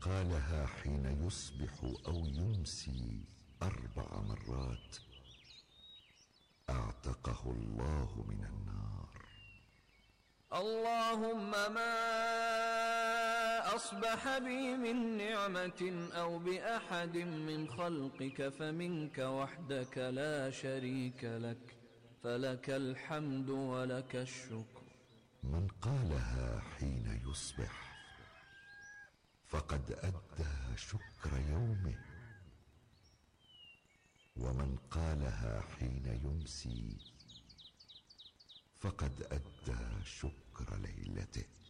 قالها حين يصبح أو يمسي 4 مرات اعتقه الله من النار. اللهم ما أصبح بي من نعمة أو بأحد من خلقك فمنك وحدك لا شريك لك، فلك الحمد ولك الشكر. من قالها حين يصبح فقد أدى شكر يومه، ومن قالها حين يمسي فقد أدى شكر ليلته.